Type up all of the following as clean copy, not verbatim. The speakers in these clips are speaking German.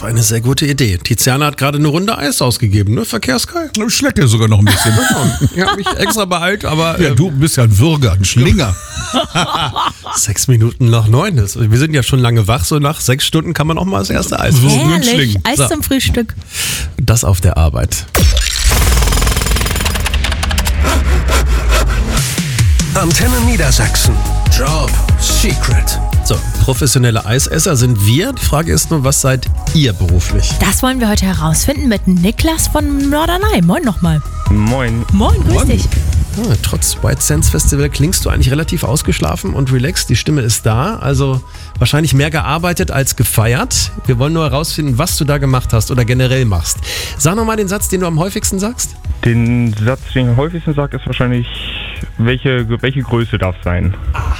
eine sehr gute Idee. Tiziana hat gerade eine Runde Eis ausgegeben, ne? Verkehrskai? Schlägt ja sogar noch ein bisschen. Ich habe mich extra beeilt, aber Ja, du bist ja ein Würger, ein Schlinger. 6 Minuten nach 9 ist. Wir sind ja schon lange wach, so nach 6 Stunden kann man auch mal das erste Eis versuchen. Herrlich, Eis So. zum Frühstück. Das auf der Arbeit. Antenne Niedersachsen. Job Secret. So, professionelle Eisesser sind wir. Die Frage ist nur, was seid ihr beruflich? Das wollen wir heute herausfinden mit Niklas von Norderney. Moin nochmal. Moin. Moin, grüß dich. Trotz White Sands Festival klingst du eigentlich relativ ausgeschlafen und relaxed. Die Stimme ist da, also wahrscheinlich mehr gearbeitet als gefeiert. Wir wollen nur herausfinden, was du da gemacht hast oder generell machst. Sag nochmal den Satz, den du am häufigsten sagst. Den Satz, den ich am häufigsten sage, ist wahrscheinlich, welche Größe darf sein?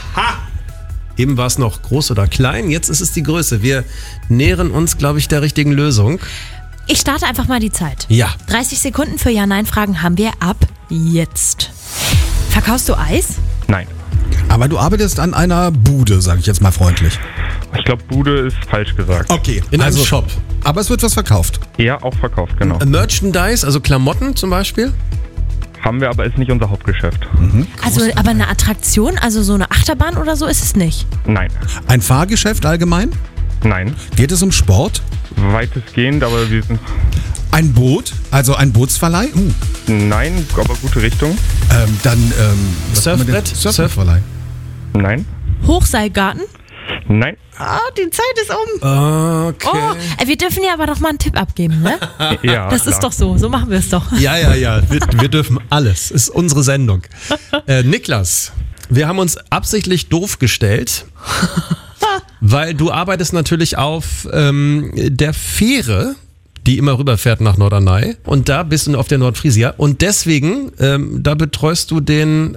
Eben war es noch groß oder klein, jetzt ist es die Größe. Wir nähern uns, glaube ich, der richtigen Lösung. Ich starte einfach mal die Zeit. Ja. 30 Sekunden für Ja-Nein-Fragen haben wir ab jetzt. Verkaufst du Eis? Nein. Aber du arbeitest an einer Bude, sage ich jetzt mal freundlich. Ich glaube, Bude ist falsch gesagt. Okay. In einem Shop. Aber es wird was verkauft. Ja, auch verkauft, genau. Merchandise, also Klamotten zum Beispiel. Haben wir, aber ist nicht unser Hauptgeschäft. Also, aber eine Attraktion, also so eine Achterbahn oder so ist es nicht. Nein. Ein Fahrgeschäft allgemein? Nein. Geht es um Sport? Weitestgehend, aber wir sind... Ein Boot? Also ein Bootsverleih? Nein, aber gute Richtung. Was haben wir denn? Surfbrett? Surfverleih. Nein. Hochseilgarten? Nein. Ah, die Zeit ist um. Okay. Oh, wir dürfen ja aber noch mal einen Tipp abgeben, ne? Ja, Das ist doch so machen wir es doch. Ja. Wir dürfen alles. Ist unsere Sendung. Niklas, wir haben uns absichtlich doof gestellt, weil du arbeitest natürlich auf der Fähre, die immer rüberfährt nach Norderney. Und da bist du auf der Nordfriesia. Und deswegen, da betreust du den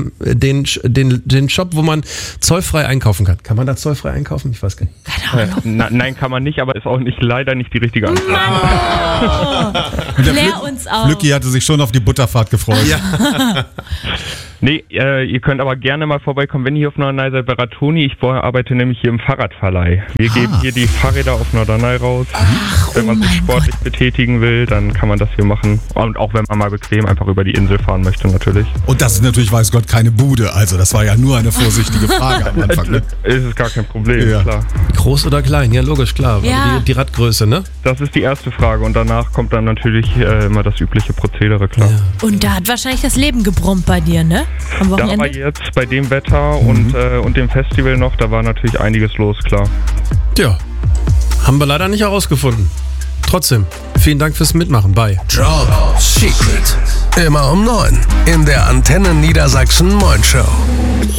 Shop, wo man zollfrei einkaufen kann. Kann man da zollfrei einkaufen? Ich weiß gar nicht. Keine Ahnung. Nein, kann man nicht, aber ist auch leider nicht die richtige Antwort. Klär uns auf. Flücki hatte sich schon auf die Butterfahrt gefreut. Ja. Nee, ihr könnt aber gerne mal vorbeikommen, wenn ihr hier auf Norderney seid bei Ratoni. Ich arbeite nämlich hier im Fahrradverleih. Wir geben hier die Fahrräder auf Norderney raus. Wenn man sich sportlich betätigen will, dann kann man das hier machen. Und auch wenn man mal bequem einfach über die Insel fahren möchte natürlich. Und das ist natürlich, weiß Gott, keine Bude. Also das war ja nur eine vorsichtige Frage am Anfang. Ne? Ist es gar kein Problem, Ja. klar. Groß oder klein? Ja, logisch, klar. Ja. Die Radgröße, ne? Das ist die erste Frage und danach kommt dann natürlich immer das übliche Prozedere, klar. Und da hat wahrscheinlich das Leben gebrummt bei dir, ne? Am Da Wochenende? aber jetzt bei dem Wetter und dem Festival noch, da war natürlich einiges los, klar. Ja. Haben wir leider nicht herausgefunden. Trotzdem, vielen Dank fürs Mitmachen. Bye. Job Secret. Immer um 9 in der Antenne Niedersachsen Moin Show.